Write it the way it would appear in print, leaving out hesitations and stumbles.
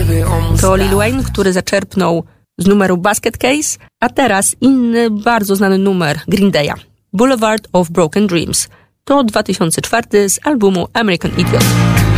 To Lil Wayne, który zaczerpnął z numeru Basket Case, a teraz inny, bardzo znany numer Green Day'a, Boulevard of Broken Dreams. To 2004 z albumu American Idiot.